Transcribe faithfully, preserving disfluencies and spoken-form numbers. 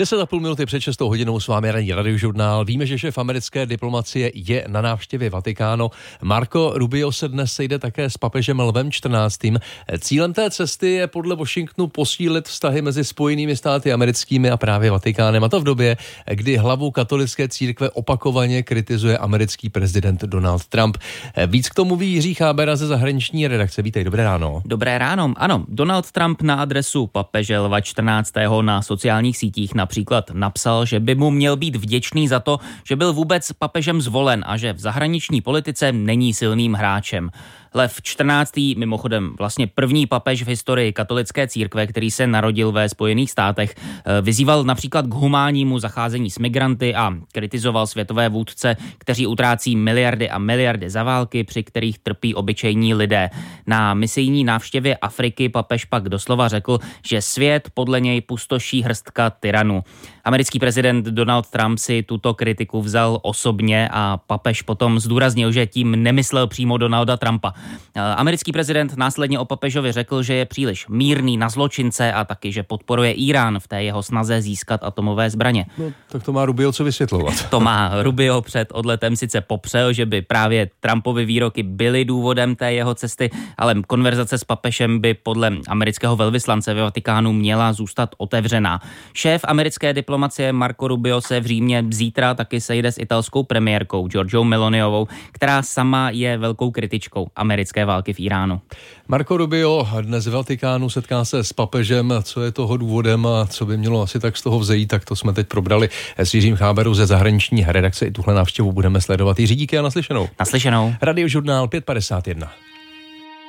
deset a půl minuty před šestou hodinou s vámi ranní radiožurnál. Víme, že šéf americké diplomacie je na návštěvě Vatikánu. Marco Rubio se dnes sejde také s papežem Lvem čtrnáctým. Cílem té cesty je podle Washingtonu posílit vztahy mezi Spojenými státy americkými a právě Vatikánem. A to v době, kdy hlavu katolické církve opakovaně kritizuje americký prezident Donald Trump. Víc k tomu ví Jiří Chábera ze zahraniční redakce. Vítej, dobré ráno. Dobré ráno. Ano, Donald Trump na adresu papeže Lva čtrnáctého na sociálních sítích například napsal, že by mu měl být vděčný za to, že byl vůbec papežem zvolen a že v zahraniční politice není silným hráčem. Lev čtrnáctý mimochodem vlastně první papež v historii katolické církve, který se narodil ve Spojených státech, vyzýval například k humánnímu zacházení s migranty a kritizoval světové vůdce, kteří utrácí miliardy a miliardy za války, při kterých trpí obyčejní lidé. Na misijní návštěvě Afriky papež pak doslova řekl, že svět podle něj pustoší hrstka tyranů. Americký prezident Donald Trump si tuto kritiku vzal osobně a papež potom zdůraznil, že tím nemyslel přímo Donalda Trumpa. Americký prezident následně o papežovi řekl, že je příliš mírný na zločince a taky, že podporuje Irán v té jeho snaze získat atomové zbraně. No, tak to má Rubio co vysvětlovat. To má Rubio před odletem sice popřel, že by právě Trumpovy výroky byly důvodem té jeho cesty, ale konverzace s papežem by podle amerického velvyslance ve Vatikánu měla zůstat otevřená. Šéf americké diplomacie Marco Rubio se v Římě zítra taky sejde s italskou premiérkou Giorgiou Meloniovou, která sama je velkou kritičkou americké války v Iránu. Marco Rubio dnes v Vatikánu setká se s papežem. Co je toho důvodem a co by mělo asi tak z toho vzejít, tak to jsme teď probrali s Jiřím Cháberou ze zahraniční redakce. I tuhle návštěvu budeme sledovat. Jiří, díky a naslyšenou. Naslyšenou. Radiožurnál pět padesát jedna.